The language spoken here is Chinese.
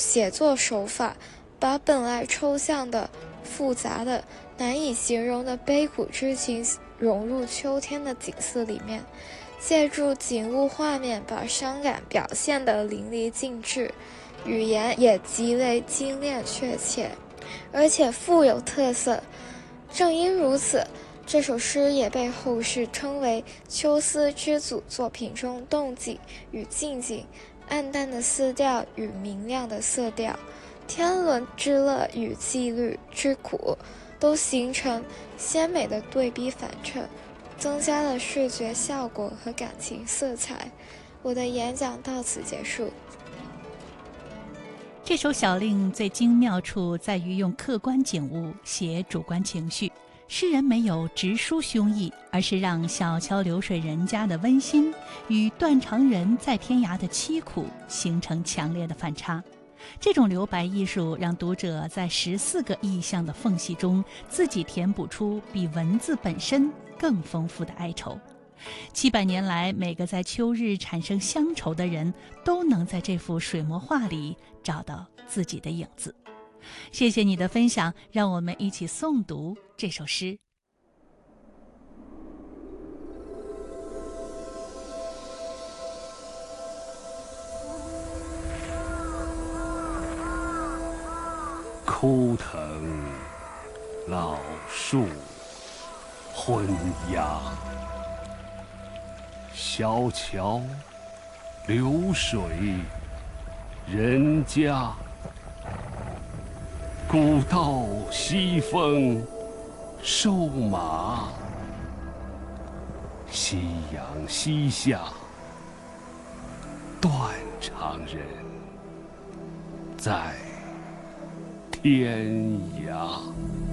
写作手法，把本来抽象的、复杂的、难以形容的悲苦之情融入秋天的景色里面，借助景物画面把伤感表现得淋漓尽致，语言也极为精炼确切，而且富有特色。正因如此，这首诗也被后世称为秋思之祖作品中动静与静静、暗淡的色调与明亮的色调、天伦之乐与纪律之苦，都形成鲜美的对比反衬，增加了视觉效果和感情色彩。我的演讲到此结束。 这首小令最精妙处在于用客观景物写主观情绪，诗人没有直抒胸臆，而是让小桥流水人家的温馨与断肠人在天涯的凄苦形成强烈的反差。这种留白艺术让读者在14个意象的缝隙中自己填补出比文字本身更丰富的哀愁。700年来，每个在秋日产生乡愁的人都能在这幅水墨画里找到自己的影子。谢谢你的分享，让我们一起诵读这首诗。 枯藤老树昏鸦，小桥流水人家，古道西风瘦马，夕阳西下断肠人在天涯。